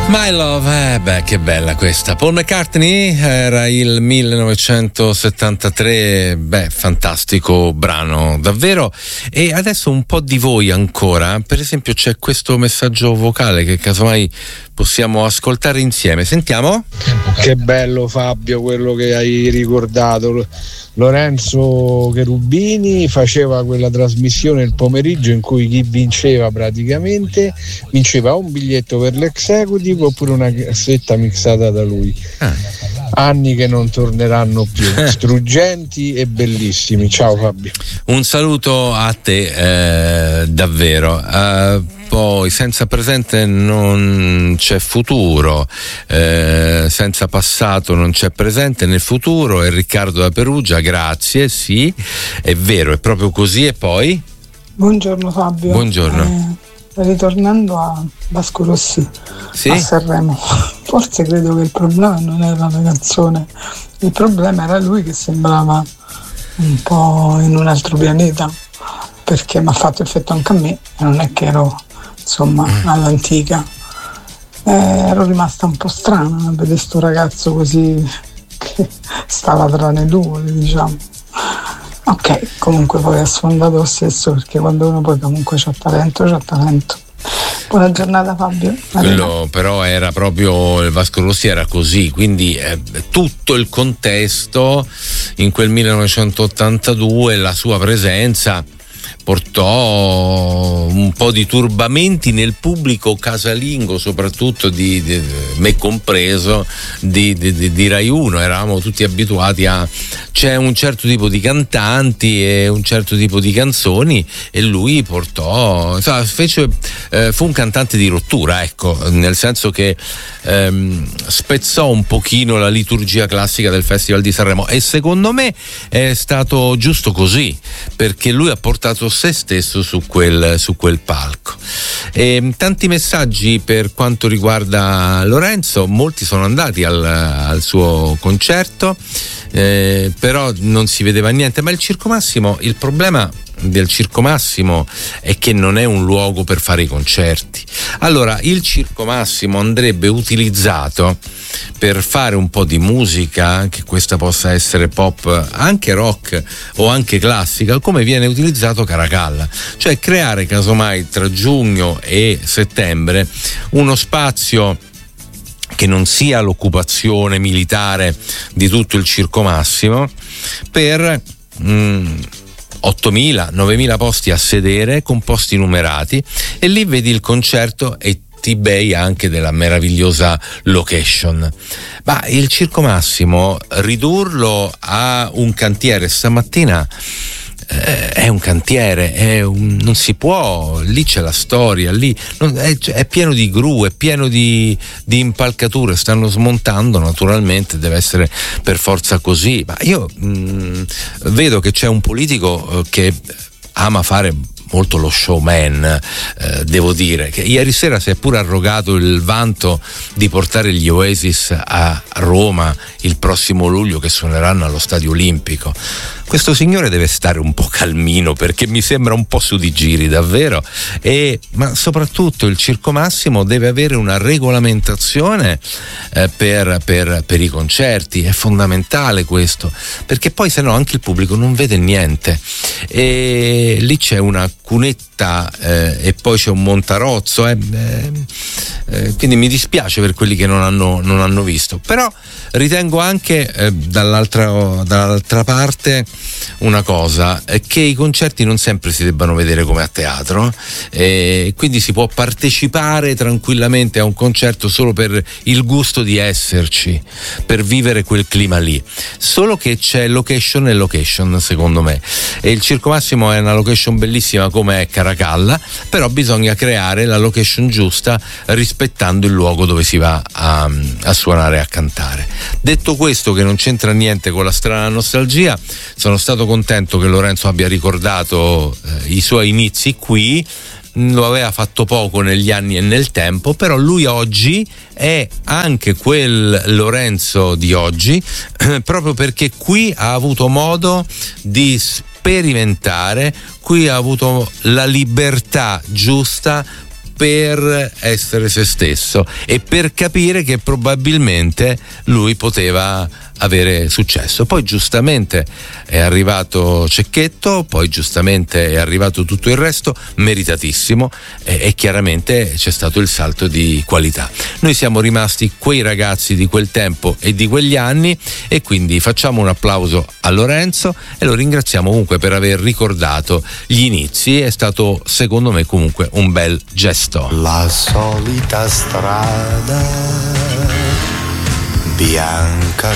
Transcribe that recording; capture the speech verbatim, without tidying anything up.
My Love, eh, beh, che bella questa. Paul McCartney, era il millenovecentosettantatré, beh, fantastico brano, davvero. E adesso un po' di voi ancora, per esempio c'è questo messaggio vocale che casomai possiamo ascoltare insieme. Sentiamo. Che bello Fabio quello che hai ricordato. Lorenzo Cherubini faceva quella trasmissione il pomeriggio in cui chi vinceva praticamente vinceva un biglietto per l'executive oppure una cassetta mixata da lui. Ah. Anni che non torneranno più, struggenti e bellissimi. Ciao Fabio. Un saluto a te, eh, davvero. Uh, poi senza presente non c'è futuro, eh, senza passato non c'è presente nel futuro. E Riccardo da Perugia, grazie, sì, è vero, è proprio così. E poi? Buongiorno Fabio. Buongiorno. Eh, ritornando a Vasco Rossi, sì? A Sanremo, forse credo che il problema non era la canzone, il problema era lui che sembrava un po' in un altro pianeta, perché mi ha fatto effetto anche a me e non è che ero insomma all'antica, eh, ero rimasta un po' strana a vedere sto ragazzo così che stava tra le nuvole, diciamo. Ok, comunque poi ha sfondato lo stesso, perché quando uno poi comunque c'ha talento, c'ha talento. Buona giornata Fabio. Quello però era proprio, il Vasco Rossi era così, quindi eh, tutto il contesto in quel millenovecentottantadue, la sua presenza portò un po' di turbamenti nel pubblico casalingo, soprattutto di, di me compreso, di, di, di Rai uno. Eravamo tutti abituati a c'è un certo tipo di cantanti e un certo tipo di canzoni, e lui portò, insomma, fece, eh, fu un cantante di rottura, ecco, nel senso che ehm, spezzò un pochino la liturgia classica del Festival di Sanremo, e secondo me è stato giusto così, perché lui ha portato se stesso su quel, su quel palco. E tanti messaggi per quanto riguarda Lorenzo, molti sono andati al, al suo concerto, eh, però non si vedeva niente. Ma il Circo Massimo, il problema del Circo Massimo è che non è un luogo per fare i concerti. Allora, il Circo Massimo andrebbe utilizzato per fare un po' di musica, che questa possa essere pop, anche rock o anche classica, come viene utilizzato Caracalla, cioè creare casomai tra giugno e settembre uno spazio che non sia l'occupazione militare di tutto il Circo Massimo, per mm, ottomila novemila posti a sedere con posti numerati, e lì vedi il concerto e ti bei anche della meravigliosa location. Ma il Circo Massimo, ridurlo a un cantiere stamattina, eh, è un cantiere, è un, non si può, lì c'è la storia, lì non, è, è pieno di gru, è pieno di, di impalcature, stanno smontando, naturalmente deve essere per forza così. Ma io mh, vedo che c'è un politico eh, che ama fare molto lo showman, eh, devo dire, che ieri sera si è pure arrogato il vanto di portare gli Oasis a Roma il prossimo luglio, che suoneranno allo Stadio Olimpico. Questo signore deve stare un po' calmino, perché mi sembra un po' su di giri, davvero. E ma soprattutto il Circo Massimo deve avere una regolamentazione eh, per, per, per i concerti, è fondamentale questo, perché poi se no anche il pubblico non vede niente, e lì c'è una cunetta eh, e poi c'è un Montarozzo, eh, eh, eh, quindi mi dispiace per quelli che non hanno, non hanno visto. Però ritengo anche eh, dall'altra, dall'altra parte una cosa, è che i concerti non sempre si debbano vedere come a teatro, e quindi si può partecipare tranquillamente a un concerto solo per il gusto di esserci, per vivere quel clima lì, solo che c'è location e location, secondo me, e il Circo Massimo è una location bellissima come è Caracalla, però bisogna creare la location giusta rispettando il luogo dove si va a, a suonare e a cantare. Detto questo, che non c'entra niente con la strana nostalgia, sono stato contento che Lorenzo abbia ricordato eh, i suoi inizi qui. Lo aveva fatto poco negli anni e nel tempo, però lui oggi è anche quel Lorenzo di oggi, eh, proprio perché qui ha avuto modo di sperimentare, qui ha avuto la libertà giusta per essere se stesso e per capire che probabilmente lui poteva avere successo. Poi giustamente è arrivato Cecchetto, poi giustamente è arrivato tutto il resto, meritatissimo, e, e chiaramente c'è stato il salto di qualità. Noi siamo rimasti quei ragazzi di quel tempo e di quegli anni, e quindi facciamo un applauso a Lorenzo e lo ringraziamo comunque per aver ricordato gli inizi. È stato secondo me comunque un bel gesto. La solita strada bianca